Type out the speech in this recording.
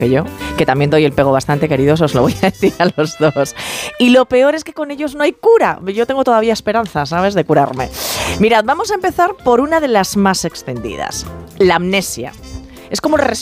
que yo, que también doy el pego bastante, queridos, os lo voy a decir a los dos. Y lo peor es que con ellos no hay cura. Yo tengo todavía esperanza, ¿sabes?, de curarme. Mirad, vamos a empezar por una de las más extendidas, la amnesia. Es como